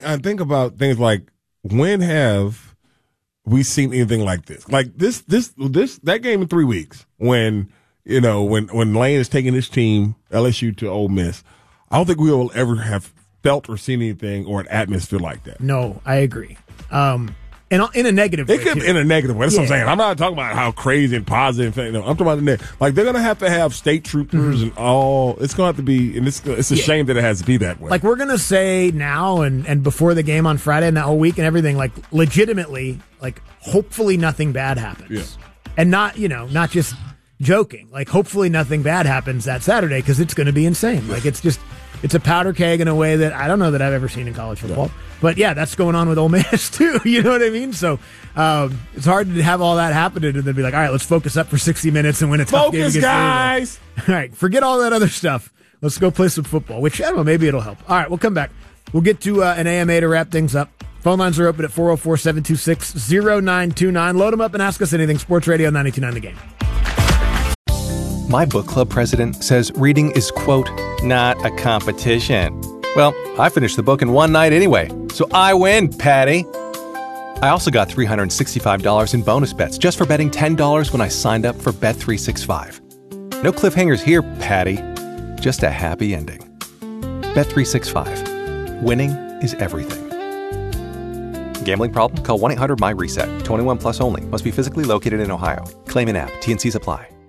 I think about things like, when have we seen anything like this? Like that game in 3 weeks when Lane is taking his team, LSU, to Ole Miss. I don't think we will ever have felt or seen anything or an atmosphere like that. No, I agree. And in a negative way. It could be in a negative way. That's what I'm saying. I'm not talking about how crazy and positive. I'm talking about the negative. Like, they're going to have state troopers and all. It's going to have to be, and it's a shame that it has to be that way. Like, we're going to say now and before the game on Friday and that whole week and everything, like, legitimately, like, hopefully nothing bad happens. Yeah. And not just joking. Like, hopefully nothing bad happens that Saturday, because it's going to be insane. Like, it's a powder keg in a way that I don't know that I've ever seen in college football. Yeah. But, yeah, that's going on with Ole Miss, too. You know what I mean? So it's hard to have all that happen and then be like, all right, let's focus up for 60 minutes and win a tough game. Focus, guys! All right, forget all that other stuff. Let's go play some football, which, I don't know, maybe it'll help. All right, we'll come back. We'll get to an AMA to wrap things up. Phone lines are open at 404-726-0929. Load them up and ask us anything. Sports Radio 92.9 The Game. My book club president says reading is, quote, not a competition. Well, I finished the book in one night anyway, so I win, Patty. I also got $365 in bonus bets just for betting $10 when I signed up for Bet365. No cliffhangers here, Patty. Just a happy ending. Bet365. Winning is everything. Gambling problem? Call 1-800-MY-RESET. 21 plus only. Must be physically located in Ohio. Claim in app. T&Cs apply.